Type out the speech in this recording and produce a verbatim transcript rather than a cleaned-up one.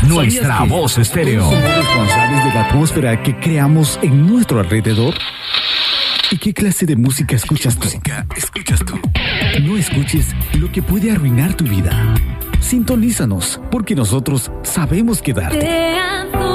nuestra voz estéreo. Somos responsables de la atmósfera que creamos en nuestro alrededor. ¿Y qué clase de música escuchas tú? Música escuchas tú. No escuches lo que puede arruinar tu vida. Sintonízanos, porque nosotros sabemos quedarte.